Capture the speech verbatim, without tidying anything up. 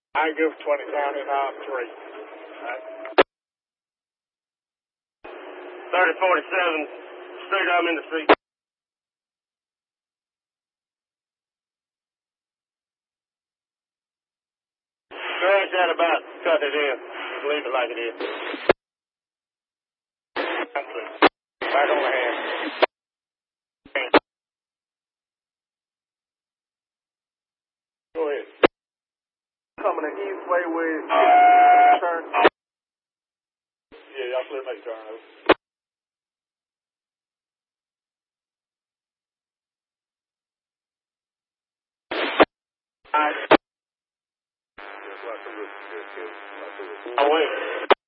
I give twenty down in on three. Right. thirty forty-seven, street, I'm in the street. Scratch that about, cut it in. Just leave it like it is. Back on the hand. Go ahead. Coming the east way with turn. Yeah, y'all clear make turn over. Alright. I wait.